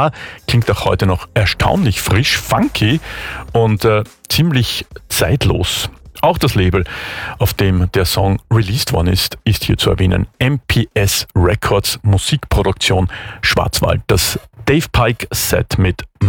Jahr, klingt auch heute noch erstaunlich frisch, funky und ziemlich zeitlos. Auch das Label, auf dem der Song released worden ist hier zu erwähnen. MPS Records, Musikproduktion Schwarzwald. Das Dave Pike Set mit